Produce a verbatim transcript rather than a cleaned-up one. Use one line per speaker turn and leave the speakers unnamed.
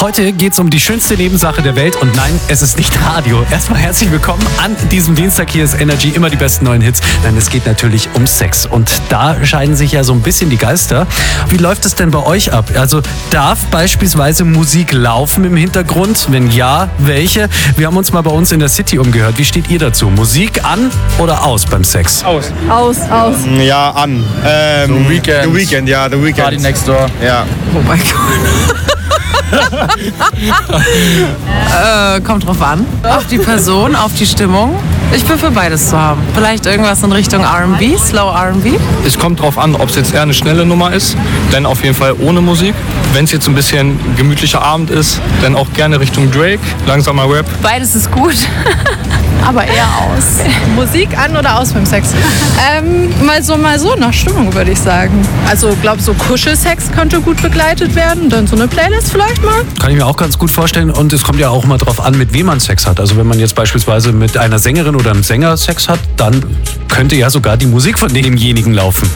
Heute geht es um die schönste Nebensache der Welt und nein, es ist nicht Radio. Erstmal herzlich willkommen an diesem Dienstag. Hier ist Energy, immer die besten neuen Hits. Nein, es geht natürlich um Sex und da scheiden sich ja so ein bisschen die Geister. Wie läuft es denn bei euch ab? Also darf beispielsweise Musik laufen im Hintergrund? Wenn ja, welche? Wir haben uns mal bei uns in der City umgehört. Wie steht ihr dazu? Musik an oder aus beim Sex?
Aus.
Aus, aus.
Ja, an. Ähm,
So Weekend.
The Weekend, ja, The Weekend.
Party next door.
Ja.
Oh mein Gott. äh, kommt drauf an. Auf die Person, auf die Stimmung. Ich bin für beides zu haben. Vielleicht irgendwas in Richtung R and B, Slow R and B.
Es kommt drauf an, ob es jetzt eher eine schnelle Nummer ist, dann auf jeden Fall ohne Musik. Wenn es jetzt ein bisschen gemütlicher Abend ist, dann auch gerne Richtung Drake, langsamer Rap.
Beides ist gut. Aber eher aus.
Musik an oder aus beim Sex? Ähm, mal so, mal so, nach Stimmung würde ich sagen. Also, glaube so Kuschelsex könnte gut begleitet werden. Dann so eine Playlist vielleicht mal.
Kann ich mir auch ganz gut vorstellen und es kommt ja auch mal drauf an, mit wem man Sex hat. Also wenn man jetzt beispielsweise mit einer Sängerin oder einem Sänger Sex hat, dann könnte ja sogar die Musik von demjenigen laufen.